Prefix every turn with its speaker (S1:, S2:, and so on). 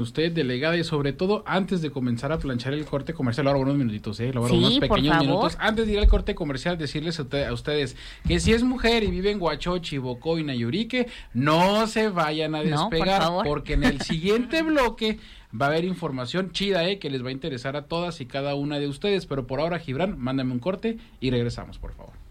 S1: Usted, delegada, y sobre todo antes de comenzar a planchar el corte comercial, ahora unos minutitos, ahora
S2: Sí,
S1: unos pequeños
S2: por favor.
S1: minutos, antes de ir al corte comercial, decirles a ustedes que si es mujer y vive en Huachochi, Bocó y Nayurique, no se vayan a
S2: No, por
S1: despegar,
S2: favor.
S1: porque en el siguiente bloque va a haber información chida, que les va a interesar a todas y cada una de ustedes, pero por ahora, Gibran, mándame un corte y regresamos, por favor.